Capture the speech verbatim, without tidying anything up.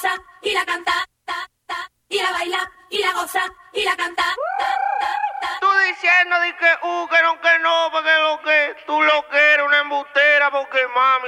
goza y la canta, ta, ta, y la baila y la goza y la canta. Ta, ta, ta. Tú diciendo di que, uh, que no, que no, porque lo que tú lo que eres una embustera, porque mami.